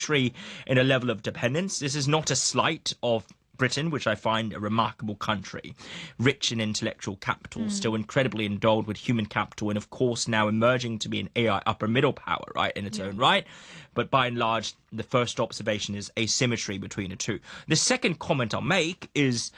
in a level of dependence. This is not a slight of Britain, which I find a remarkable country, rich in intellectual capital, still incredibly endowed with human capital, and of course now emerging to be an AI upper middle power, right, in its own right. But by and large, the first observation is asymmetry between the two. The second comment I'll make is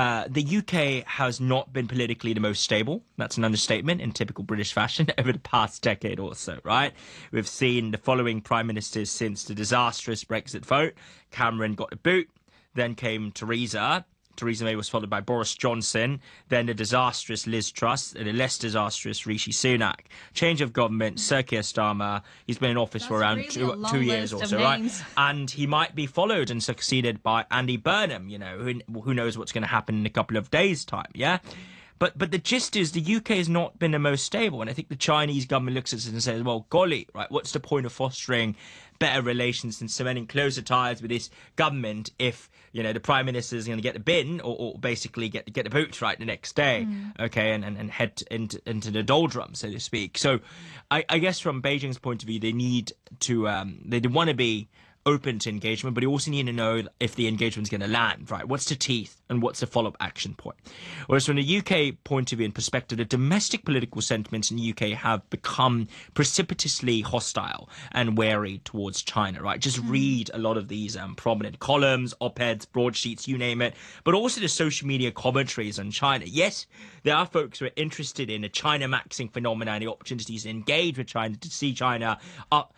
the UK has not been politically the most stable. That's an understatement in typical British fashion over the past decade or so, right? We've seen the following prime ministers since the disastrous Brexit vote. Cameron got the boot. Then came Theresa. Theresa May was followed by Boris Johnson, then the disastrous Liz Truss, and the less disastrous Rishi Sunak. Change of government, Sir Keir Starmer. He's been in office for around really two years or so, right? And he might be followed and succeeded by Andy Burnham, who knows what's going to happen in a couple of days' time, yeah? But the gist is the UK has not been the most stable. And I think the Chinese government looks at it and says, well, golly, right, what's the point of fostering better relations and cementing closer ties with this government if, the Prime Minister is going to get the bin or basically get the boots right the next day, okay, and head into the doldrums, so to speak. So I guess from Beijing's point of view, they need to, they want to be open to engagement, but you also need to know if the engagement's going to land, right? What's the teeth and what's the follow-up action point? Whereas from the UK point of view and perspective, the domestic political sentiments in the UK have become precipitously hostile and wary towards China, right? Just read a lot of these prominent columns, op-eds, broadsheets, you name it, but also the social media commentaries on China. Yes, there are folks who are interested in the China maxing phenomenon and the opportunities to engage with China, to see China up,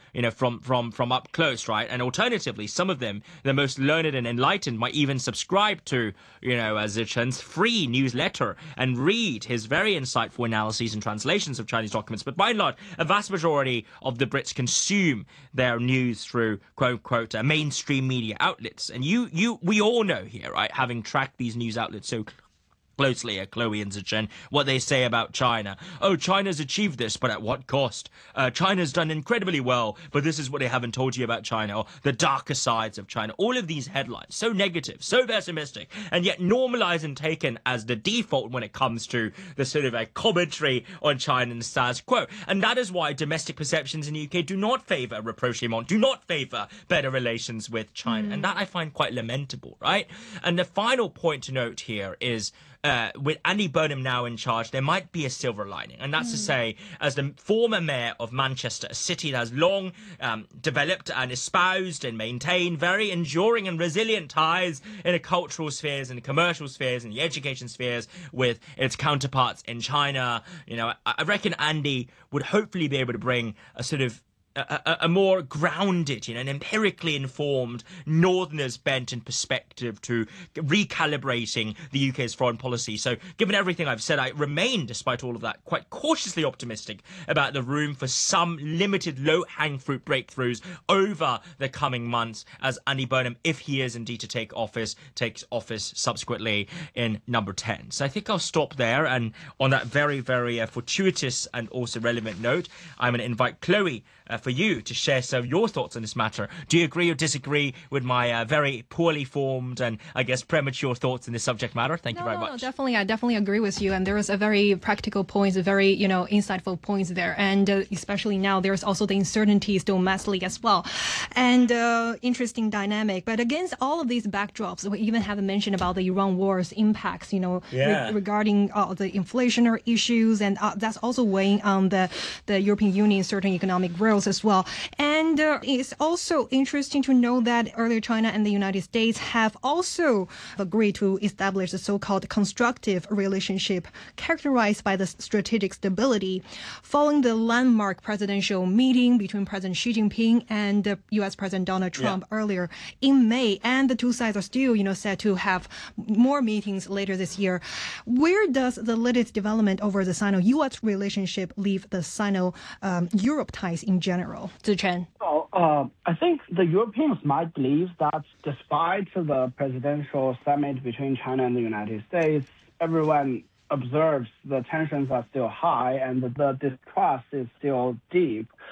from up close, right? And alternatively, some of them, the most learned and enlightened, might even subscribe to, Xi Jinping's free newsletter and read his very insightful analyses and translations of Chinese documents. But by and large, a vast majority of the Brits consume their news through quote unquote mainstream media outlets. And we all know here, right, having tracked these news outlets so closely at Chloe and Zichen, what they say about China. Oh, China's achieved this, but at what cost? China's done incredibly well, but this is what they haven't told you about China, or the darker sides of China. All of these headlines, so negative, so pessimistic, and yet normalized and taken as the default when it comes to the sort of a commentary on China and the status quo. And that is why domestic perceptions in the UK do not favour rapprochement, do not favour better relations with China. And that I find quite lamentable, right? And the final point to note here is with Andy Burnham now in charge, there might be a silver lining. And that's to say, as the former mayor of Manchester, a city that has long developed and espoused and maintained very enduring and resilient ties in the cultural spheres and the commercial spheres and the education spheres with its counterparts in China, I reckon Andy would hopefully be able to bring a sort of a more grounded, an empirically informed Northerners bent and perspective to recalibrating the UK's foreign policy. So given everything I've said, I remain, despite all of that, quite cautiously optimistic about the room for some limited low-hanging fruit breakthroughs over the coming months as Andy Burnham, if he is indeed to take office, takes office subsequently in number 10. So I think I'll stop there. And on that very, very fortuitous and also relevant note, I'm going to invite Chloe for you to share some of your thoughts on this matter. Do you agree or disagree with my very poorly formed and I guess premature thoughts in this subject matter? Thank you very much. No, definitely. I definitely agree with you. And there's a very practical points, a very, insightful points there. And especially now, there's also the uncertainties domestically as well. And interesting dynamic. But against all of these backdrops, we even have mentioned about the Iran war's impacts, regarding the inflationary issues. And that's also weighing on the European Union's certain economic growth as well. And it's also interesting to know that earlier China and the United States have also agreed to establish a so-called constructive relationship characterized by the strategic stability following the landmark presidential meeting between President Xi Jinping and U.S. President Donald Trump earlier in May. And the two sides are still, set to have more meetings later this year. Where does the latest development over the Sino-U.S. relationship leave the Sino-Europe ties in general? Zichen. Well, I think the Europeans might believe that despite the presidential summit between China and the United States, everyone observes the tensions are still high and the distrust is still deep.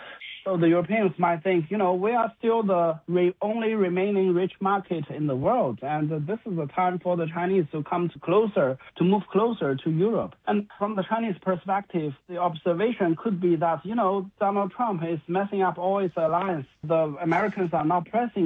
So the Europeans might think, we are still the only remaining rich market in the world, and this is the time for the Chinese to move closer to Europe. And from the Chinese perspective, the observation could be that, Donald Trump is messing up all its alliance. The Americans are not pressing